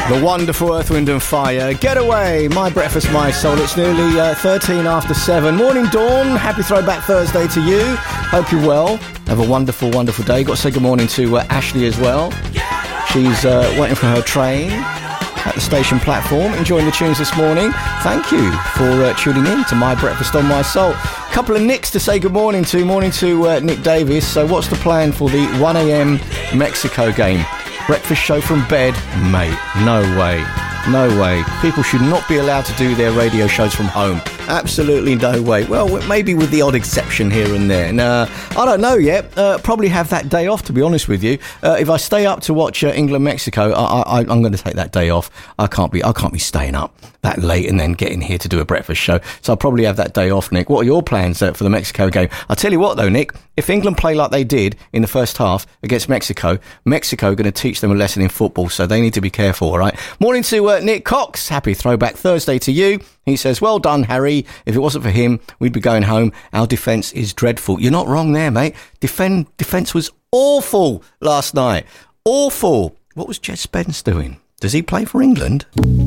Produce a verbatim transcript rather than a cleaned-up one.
The wonderful Earth, Wind and Fire. Get away, my breakfast, my soul. It's nearly uh, thirteen after seven. Morning, Dawn. Happy Throwback Thursday to you. Hope you're well. Have a wonderful, wonderful day. Got to say good morning to uh, Ashley as well. She's uh, waiting for her train at the station platform, enjoying the tunes this morning. Thank you for uh, tuning in to My Breakfast on My Soul. Couple of Nicks to say good morning to. Morning to uh, Nick Davis. So what's the plan for the one a.m. Mexico game? Breakfast show from bed? Mate, no way. No way. People should not be allowed to do their radio shows from home. Absolutely no way. Well, maybe with the odd exception here and there. And, uh, I don't know yet. Uh, probably have that day off, to be honest with you. Uh, if I stay up to watch uh, England-Mexico, I, I, I'm going to take that day off. I can't be I can't be staying up that late and then getting here to do a breakfast show. So I'll probably have that day off, Nick. What are your plans uh, for the Mexico game? I'll tell you what, though, Nick. If England play like they did in the first half against Mexico, Mexico are going to teach them a lesson in football, so they need to be careful, all right? Morning to uh, Nick Cox. Happy Throwback Thursday to you. He says, well done, Harry. If it wasn't for him, we'd be going home. Our defence is dreadful. You're not wrong there, mate. Defend Defence was awful last night. Awful. What was Jed Spence doing? Does he play for England?